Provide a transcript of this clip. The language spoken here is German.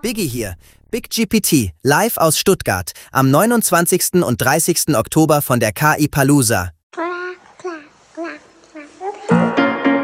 Biggie hier. BigGPT, live aus Stuttgart, am 29. und 30. Oktober von der KI Palooza.